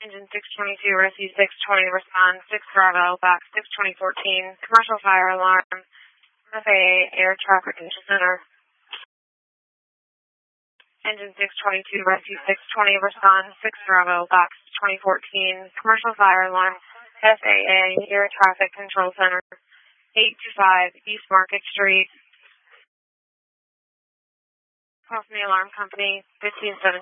Engine 622, Rescue 620, respond 6 Bravo, back 62014, commercial fire alarm, FAA Air Traffic Control Center. Engine 622, Rescue 620, respond 6 Bravo, back 2014, commercial fire alarm, FAA Air Traffic Control Center, 825 East Market Street. Call from the alarm company, 1517.